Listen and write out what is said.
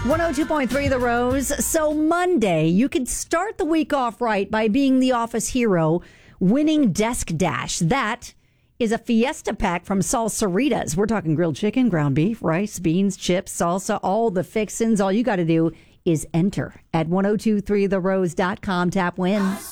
102.3 The Rose. So Monday, you could start the week off right by being the office hero, winning Desk Dash. That is a fiesta pack from Salsaritas. We're talking grilled chicken, ground beef, rice, beans, chips, salsa, all the fixins. All you got to do is enter at 1023therose.com. Tap win.